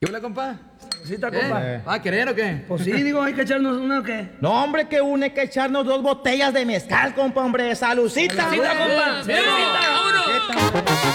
¿Qué hola, compa? ¿Cita, compa? ¿Va a querer o qué? Pues sí, digo, hay que echarnos una o qué. No, hombre, que une que echarnos 2 botellas de mezcal, compa, hombre. ¡Salucita! ¡Cita, compa! ¡Vámonos!